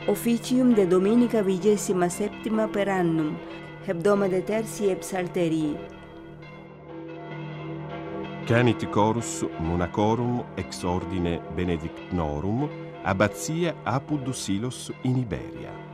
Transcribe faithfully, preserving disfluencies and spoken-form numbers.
officium de dominica vigesima septima per annum, hebdoma de tertii et psalterii. Canit chorus monacorum ex ordine benedictinorum, abbatia Apud Silos in Iberia.